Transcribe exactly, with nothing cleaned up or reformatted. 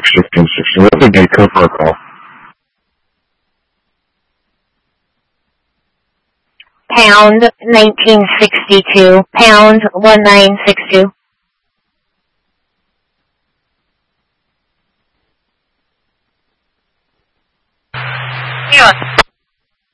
sixteen sixty. What's the gate code for a call? Pound nineteen sixty-two. Pound one nine six two. Yeah.